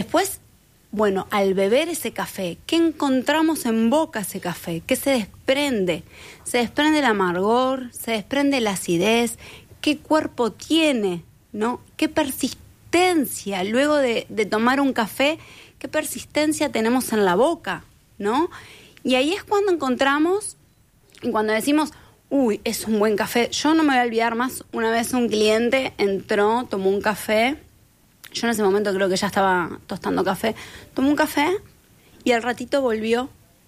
después, bueno, al beber ese café, ¿qué encontramos en boca ese café? ¿Qué se desprende? Se desprende el amargor, se desprende la acidez, ¿qué cuerpo tiene? ¿No? ¿Qué persistencia luego de tomar un café? ¿Qué persistencia tenemos en la boca? ¿No? Y ahí es cuando encontramos, cuando decimos, uy, es un buen café. Yo no me voy a olvidar más, una vez un cliente entró, tomó un café. Yo en ese momento creo que ya estaba tostando café. Tomó un café y al ratito volvió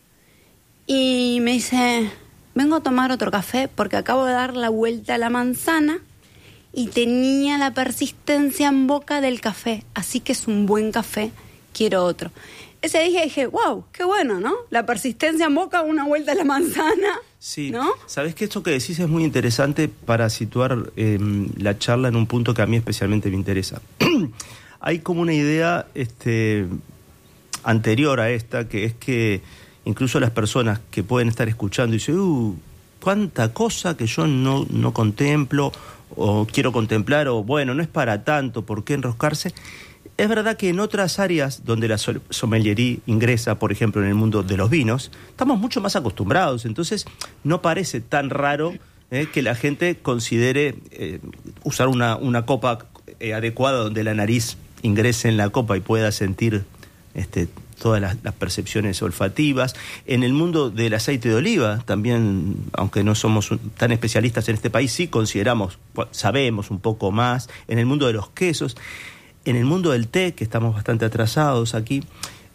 y me dice, vengo a tomar otro café porque acabo de dar la vuelta a la manzana y tenía la persistencia en boca del café. Así que es un buen café, quiero otro. Ese día dije, wow, qué bueno, ¿no? La persistencia en boca, una vuelta a la manzana. Sí, ¿no? Sabés que esto que decís es muy interesante para situar la charla en un punto que a mí especialmente me interesa. Hay como una idea anterior a esta, que es que incluso las personas que pueden estar escuchando dicen, cuánta cosa que yo no contemplo o quiero contemplar, o bueno, no es para tanto, ¿por qué enroscarse? Es verdad que en otras áreas donde la sommeliería ingresa, por ejemplo en el mundo de los vinos, estamos mucho más acostumbrados, entonces no parece tan raro que la gente considere usar una copa adecuada donde la nariz ingrese en la copa y pueda sentir todas las percepciones olfativas. En el mundo del aceite de oliva también, aunque no somos tan especialistas en este país, sí sabemos un poco más. En el mundo de los quesos, en el mundo del té, que estamos bastante atrasados aquí,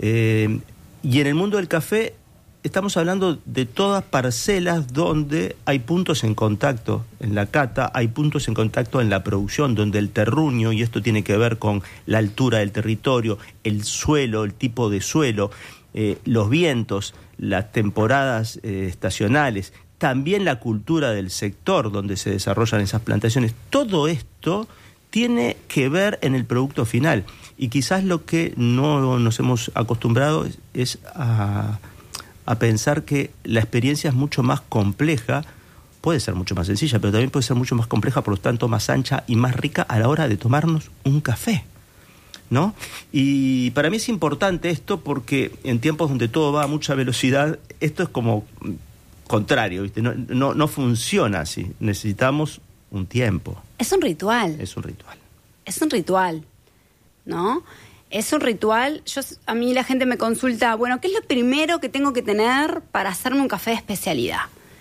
y en el mundo del café estamos hablando de todas parcelas donde hay puntos en contacto en la cata, hay puntos en contacto en la producción, donde el terruño, y esto tiene que ver con la altura del territorio, el suelo, el tipo de suelo, los vientos, las temporadas estacionales, también la cultura del sector donde se desarrollan esas plantaciones, todo esto tiene que ver en el producto final. Y quizás lo que no nos hemos acostumbrado es a pensar que la experiencia es mucho más compleja, puede ser mucho más sencilla, pero también puede ser mucho más compleja, por lo tanto más ancha y más rica a la hora de tomarnos un café, ¿no? Y para mí es importante esto porque en tiempos donde todo va a mucha velocidad, esto es como contrario, ¿viste? No funciona así, necesitamos un tiempo. Es un ritual. Es un ritual. Es un ritual, ¿no? Es un ritual. A mí la gente me consulta, bueno, ¿qué es lo primero que tengo que tener para hacerme un café de especialidad?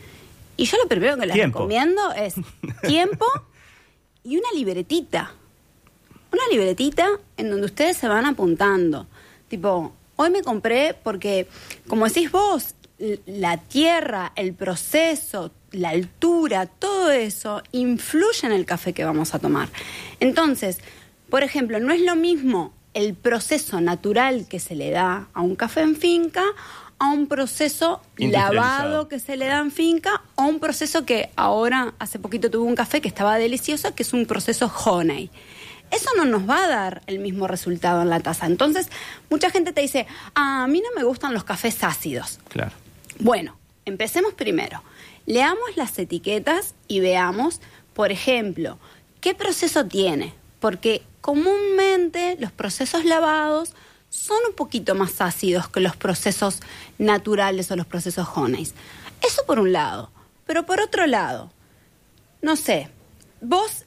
Y yo lo primero que les recomiendo es tiempo y una libretita. Una libretita en donde ustedes se van apuntando. Tipo, hoy me compré porque, como decís vos, la tierra, el proceso, la altura, todo eso influye en el café que vamos a tomar. Entonces, por ejemplo, no es lo mismo el proceso natural que se le da a un café en finca a un proceso lavado que se le da en finca o un proceso que ahora, hace poquito tuve un café que estaba delicioso, que es un proceso honey. Eso no nos va a dar el mismo resultado en la taza. Entonces, mucha gente te dice, a mí no me gustan los cafés ácidos. Claro. Bueno, empecemos primero. Leamos las etiquetas y veamos, por ejemplo, qué proceso tiene. Porque comúnmente los procesos lavados son un poquito más ácidos que los procesos naturales o los procesos honeys. Eso por un lado. Pero por otro lado, no sé, vos,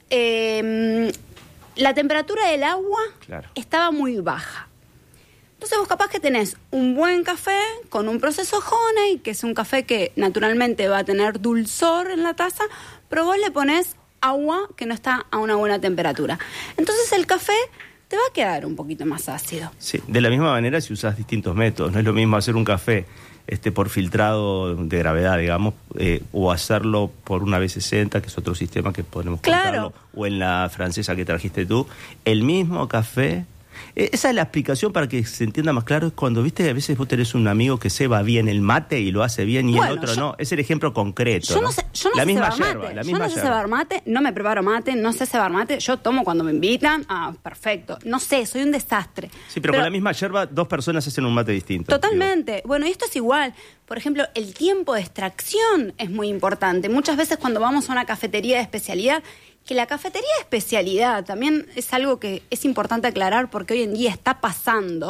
la temperatura del agua estaba muy baja. Entonces vos capaz que tenés un buen café con un proceso honey, que es un café que naturalmente va a tener dulzor en la taza, pero vos le ponés agua que no está a una buena temperatura. Entonces el café te va a quedar un poquito más ácido. Sí, de la misma manera si usás distintos métodos. No es lo mismo hacer un café por filtrado de gravedad, digamos, o hacerlo por una B60, que es otro sistema que podemos contarlo, o en la francesa que trajiste tú. El mismo café. Esa es la explicación para que se entienda más claro, es cuando, viste, a veces vos tenés un amigo que ceba bien el mate y lo hace bien y el otro no. Es el ejemplo concreto. Yo no sé cebar mate, no me preparo mate, no sé cebar mate, yo tomo cuando me invitan, perfecto. No sé, soy un desastre. Sí, pero con la misma yerba, dos personas hacen un mate distinto. Totalmente. Digo. Bueno, y esto es igual. Por ejemplo, el tiempo de extracción es muy importante. Muchas veces cuando vamos a una cafetería de especialidad, que la cafetería de especialidad también es algo que es importante aclarar porque hoy en día está pasando